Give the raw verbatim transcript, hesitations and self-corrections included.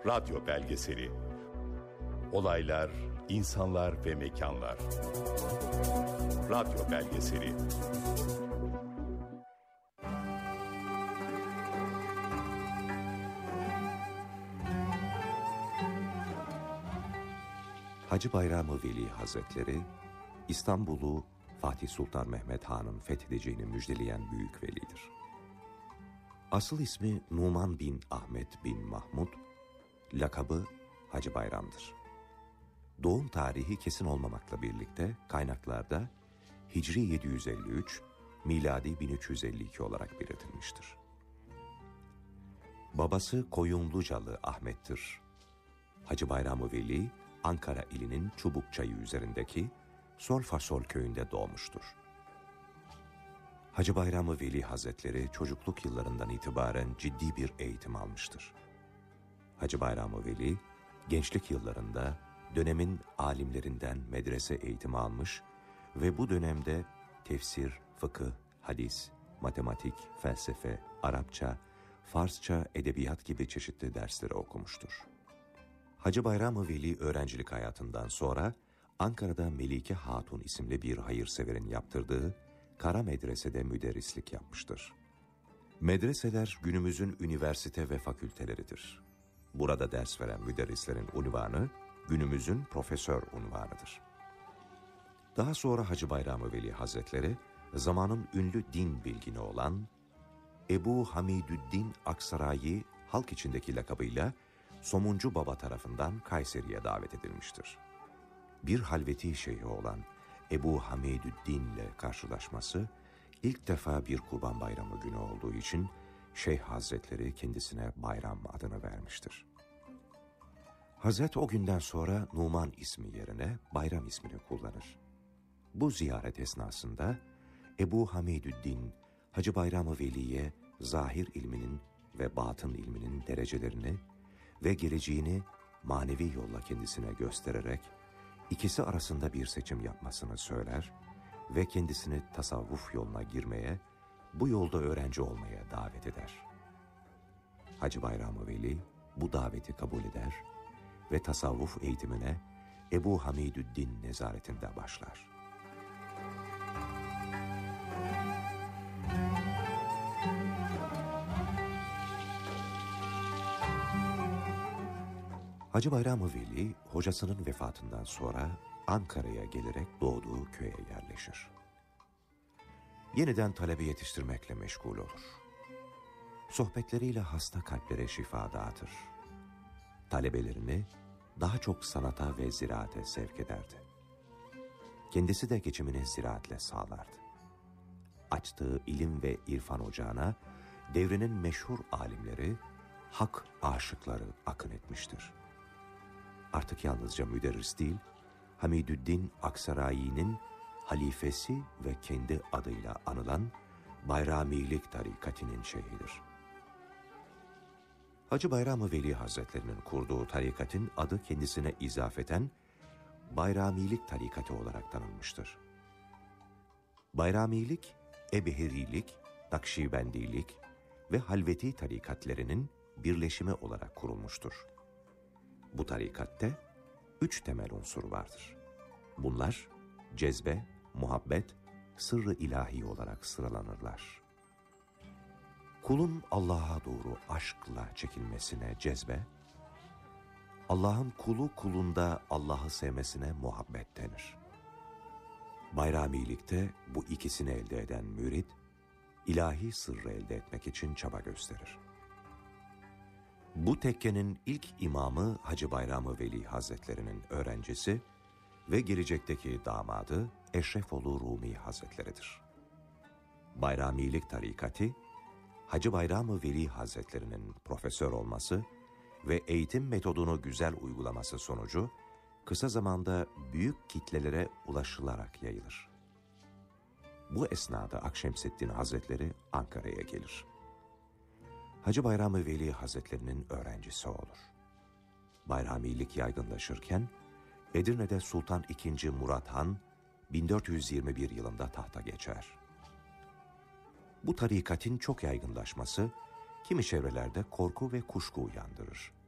Radyo belgeseli. Olaylar, insanlar ve mekanlar. Radyo belgeseli. Hacı Bayram-ı Veli Hazretleri, İstanbul'u Fatih Sultan Mehmet Han'ın fethedeceğini müjdeleyen büyük velidir. Asıl ismi Numan bin Ahmet bin Mahmud, lakabı Hacı Bayram'dır. Doğum tarihi kesin olmamakla birlikte kaynaklarda Hicri yedi yüz elli üç, miladi bin üç yüz elli iki olarak belirtilmiştir. Babası Koyunlucalı Ahmet'tir. Hacı Bayram-ı Veli, Ankara ilinin Çubukçayı üzerindeki Solfasol köyünde doğmuştur. Hacı Bayram-ı Veli Hazretleri çocukluk yıllarından itibaren ciddi bir eğitim almıştır. Hacı Bayram-ı Veli, gençlik yıllarında dönemin alimlerinden medrese eğitimi almış ve bu dönemde tefsir, fıkıh, hadis, matematik, felsefe, Arapça, Farsça, edebiyat gibi çeşitli dersleri okumuştur. Hacı Bayram-ı Veli öğrencilik hayatından sonra Ankara'da Melike Hatun isimli bir hayırseverin yaptırdığı Kara Medrese'de müderrislik yapmıştır. Medreseler günümüzün üniversite ve fakülteleridir. Burada ders veren müderrislerin unvanı günümüzün profesör unvanıdır. Daha sonra Hacı Bayram-ı Veli Hazretleri zamanın ünlü din bilgini olan Ebu Hamidüddin Aksarayi halk içindeki lakabıyla Somuncu Baba tarafından Kayseri'ye davet edilmiştir. Bir halveti şeyhi olan Ebu Hamidüddin ile karşılaşması ilk defa bir Kurban Bayramı günü olduğu için Şeyh Hazretleri kendisine Bayram adını vermiştir. Hazret o günden sonra Numan ismi yerine Bayram ismini kullanır. Bu ziyaret esnasında Ebu Hamidüddin Hacı Bayram-ı Veli'ye zahir ilminin ve batın ilminin derecelerini ve geleceğini manevi yolla kendisine göstererek ikisi arasında bir seçim yapmasını söyler ve kendisini tasavvuf yoluna girmeye, bu yolda öğrenci olmaya davet eder. Hacı Bayram-ı Veli bu daveti kabul eder ve tasavvuf eğitimine Ebu Hamidüddin nezaretinde başlar. Hacı Bayram-ı Veli, hocasının vefatından sonra Ankara'ya gelerek doğduğu köye yerleşir. Yeniden talebe yetiştirmekle meşgul olur. Sohbetleriyle hasta kalplere şifa dağıtır. Talebelerini daha çok sanata ve ziraate sevk ederdi. Kendisi de geçimini ziraatle sağlardı. Açtığı ilim ve irfan ocağına devrinin meşhur alimleri, hak aşıkları akın etmiştir. Artık yalnızca müderris değil, Hamidüddin Aksarayi'nin halifesi ve kendi adıyla anılan Bayramilik tarikatinin şeyhidir. Hacı Bayram-ı Veli Hazretlerinin kurduğu tarikatın adı kendisine izafeten Bayramilik tarikatı olarak tanınmıştır. Bayramilik, Ebehirilik, Nakşibendilik ve Halveti tarikatlerinin birleşimi olarak kurulmuştur. Bu tarikatte üç temel unsur vardır. Bunlar cezbe, muhabbet, sırrı ilahi olarak sıralanırlar. Kulun Allah'a doğru aşkla çekilmesine cezbe, Allah'ın kulu kulunda Allah'ı sevmesine muhabbet denir. Bayramilikte bu ikisini elde eden mürit, ilahi sırrı elde etmek için çaba gösterir. Bu tekkenin ilk imamı Hacı Bayram-ı Veli Hazretlerinin öğrencisi ve gelecekteki damadı Eşrefoğlu Rumi Hazretleridir. Bayramilik tarikatı, Hacı Bayram-ı Veli Hazretlerinin profesör olması ve eğitim metodunu güzel uygulaması sonucu kısa zamanda büyük kitlelere ulaşılarak yayılır. Bu esnada Akşemseddin Hazretleri Ankara'ya gelir. Hacı Bayram-ı Veli Hazretlerinin öğrencisi olur. Bayramilik yaygınlaşırken Edirne'de Sultan ikinci. Murat Han bin dört yüz yirmi bir yılında tahta geçer. Bu tarikatın çok yaygınlaşması kimi çevrelerde korku ve kuşku uyandırır.